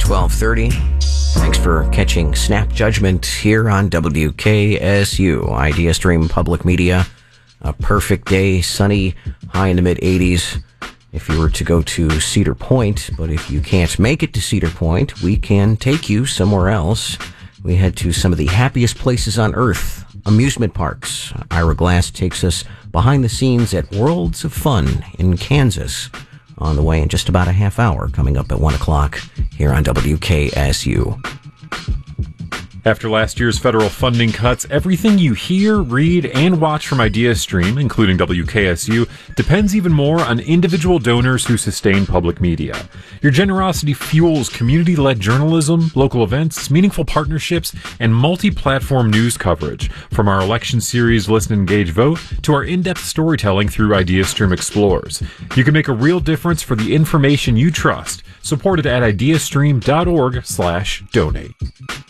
12:30. Thanks for catching Snap Judgment here on WKSU, Idea Stream Public Media. A perfect day, sunny, high in the mid-80s if you were to go to Cedar Point. But if you can't make it to Cedar Point, we can take you somewhere else. We head to some of the happiest places on Earth, amusement parks. Ira Glass takes us behind the scenes at Worlds of Fun in Kansas. On the way in just about a half hour, coming up at 1 o'clock here on WKSU. After last year's federal funding cuts, everything you hear, read, and watch from IdeaStream, including WKSU, depends even more on individual donors who sustain public media. Your generosity fuels community-led journalism, local events, meaningful partnerships, and multi-platform news coverage. From our election series Listen, Engage, Vote to our in-depth storytelling through IdeaStream Explores. You can make a real difference for the information you trust. Supported at ideastream.org/donate.